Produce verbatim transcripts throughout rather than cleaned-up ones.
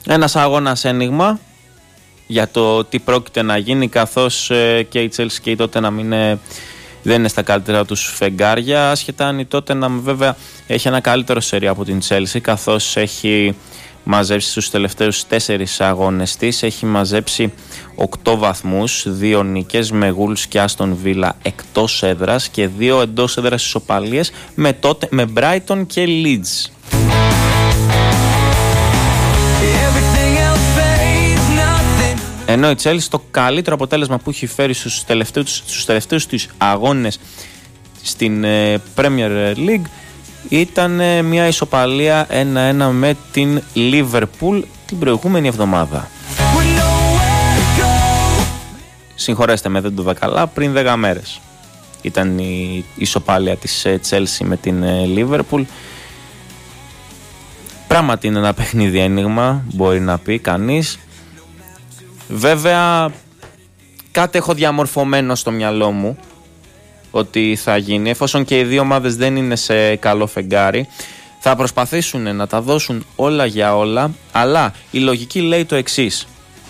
Ένας αγώνας ένιγμα για το τι πρόκειται να γίνει, καθώς ε, και η Chelsea και η Tottenham είναι, δεν είναι στα καλύτερα τους φεγγάρια, άσχετα αν η Tottenham βέβαια έχει ένα καλύτερο σερί από την Chelsea, καθώς έχει μαζέψει στους τελευταίους τέσσερις αγώνες της, έχει μαζέψει οκτώ βαθμούς, δύο νίκες με Wolves και Aston Villa εκτός έδρας και δύο εντός έδρας ισοπαλίες με, τότε, με Brighton και Leeds. Ενώ η Chelsea το καλύτερο αποτέλεσμα που έχει φέρει στους τελευταίους, στους τελευταίους τους αγώνες στην ε, Premier League ήταν ε, μια ισοπαλία ένα ένα με την Liverpool την προηγούμενη εβδομάδα. Συγχωρέστε με, δεν το είδα καλά, πριν δέκα μέρες ήταν η ισοπαλία της ε, Chelsea με την ε, Liverpool. Πράγματι είναι ένα παιχνίδι ένιγμα, μπορεί να πει κανείς. Βέβαια κάτι έχω διαμορφωμένο στο μυαλό μου ότι θα γίνει, εφόσον και οι δύο ομάδες δεν είναι σε καλό φεγγάρι, θα προσπαθήσουν να τα δώσουν όλα για όλα, αλλά η λογική λέει το εξής: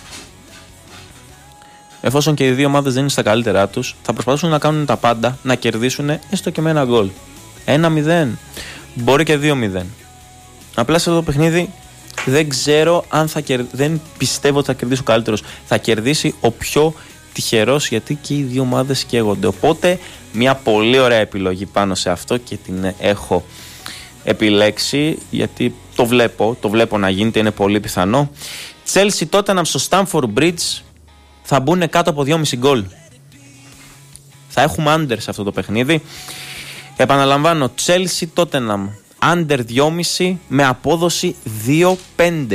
εφόσον και οι δύο ομάδες δεν είναι στα καλύτερά τους, θα προσπαθήσουν να κάνουν τα πάντα να κερδίσουν έστω και με ένα γκολ. ένα μηδέν, μπορεί και δύο μηδέν. Απλά σε αυτό το παιχνίδι δεν ξέρω αν θα κερδίσει, δεν πιστεύω ότι θα κερδίσει ο καλύτερος. Θα κερδίσει ο πιο τυχερός, γιατί και οι δύο ομάδες καίγονται. Οπότε μια πολύ ωραία επιλογή πάνω σε αυτό και την έχω επιλέξει, γιατί το βλέπω, το βλέπω να γίνεται, είναι πολύ πιθανό. Chelsea Tottenham στο Stamford Bridge θα μπουν κάτω από δυόμισι γκολ. Θα έχουμε under σε αυτό το παιχνίδι. Επαναλαμβάνω, Chelsea Tottenham under δυόμισι με απόδοση δύο πέντε.